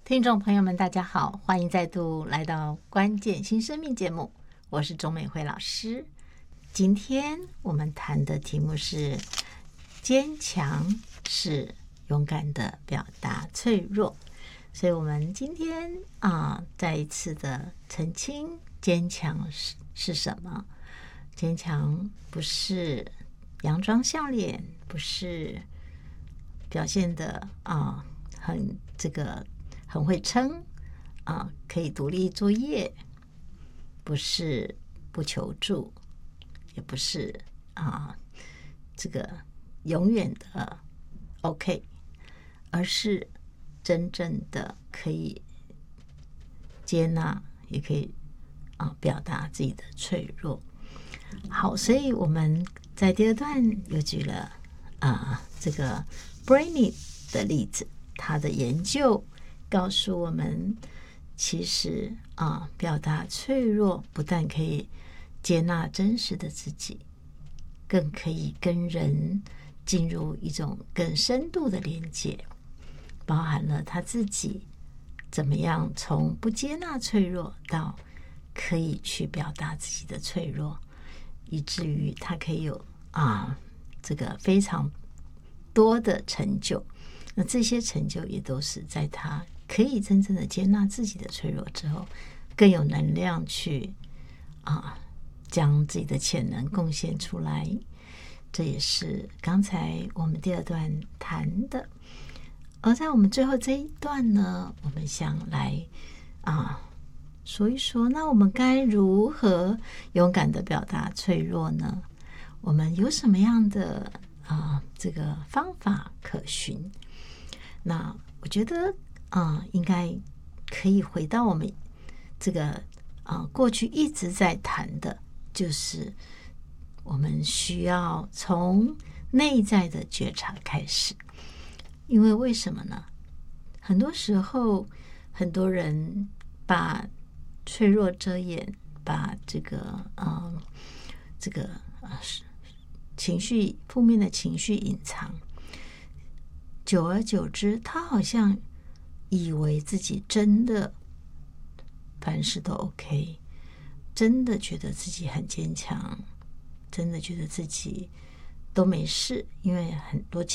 听众朋友们，大家好，欢迎再度来到关键新生命节目，我是钟美惠老师。今天我们谈的题目是坚强是勇敢的表达脆弱，所以我们今天再一次的澄清坚强是什么。坚强不是佯装笑脸，不是表现的很会撑可以独立作业，不是不求助，也不是永远的 OK， 而是真正的可以接纳，也可以表达自己的脆弱。好，所以我们在第二段又举了这个 Brainy 的例子，他的研究告诉我们，其实表达脆弱不但可以接纳真实的自己，更可以跟人进入一种更深度的连接，包含了他自己怎么样从不接纳脆弱到可以去表达自己的脆弱，以至于他可以有这个非常多的成就。那这些成就也都是在他可以真正的接纳自己的脆弱之后，更有能量去将自己的潜能贡献出来。这也是刚才我们第二段谈的。而在我们最后这一段呢，我们想来说一说，那我们该如何勇敢的表达脆弱呢？我们有什么样的这个方法可循？那我觉得应该可以回到我们这个过去一直在谈的，就是我们需要从内在的觉察开始。因为为什么呢？很多时候很多人把脆弱遮掩，把这个情绪负面的情绪隐藏，久而久之，他好像以为自己真的凡事都 OK， 真的觉得自己很坚强，真的觉得自己都没事，因为很多